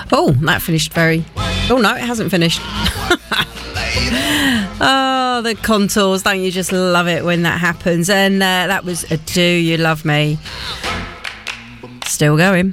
Oh, that finished very... Oh, no, it hasn't finished. Oh, the Contours. Don't you just love it when that happens? And that was Do You Love Me? Still going.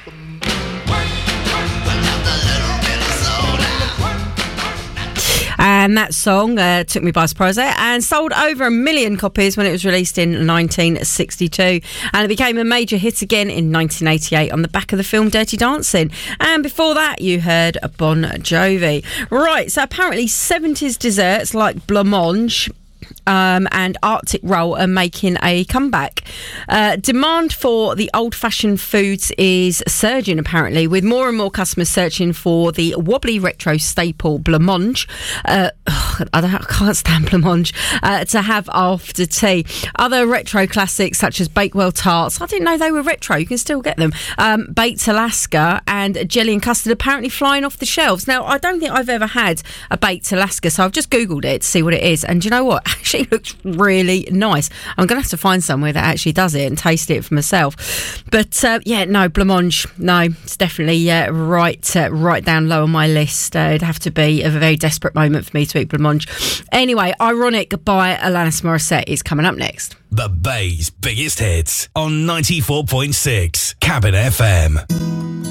And that song took me by surprise there and sold over 1 million copies when it was released in 1962. And it became a major hit again in 1988 on the back of the film Dirty Dancing. And before that, you heard Bon Jovi. Right, so apparently 70s desserts like blancmange and Arctic roll are making a comeback. Demand for the old-fashioned foods is surging, apparently, with more and more customers searching for the wobbly retro staple blancmange. I can't stand blancmange to have after tea. Other retro classics such as Bakewell tarts, I didn't know they were retro, you can still get them, baked Alaska and jelly and custard apparently flying off the shelves. Now, I don't think I've ever had a baked Alaska, so I've just googled it to see what it is, and do you know what? Actually looks really nice. I'm going to have to find somewhere that actually does it and taste it for myself. But no, blancmange, no, it's definitely right down low on my list. It'd have to be a very desperate moment for me to eat blancmange. Anyway, Ironic by Alanis Morissette is coming up next. The Bay's biggest hits on 94.6 Cabin FM.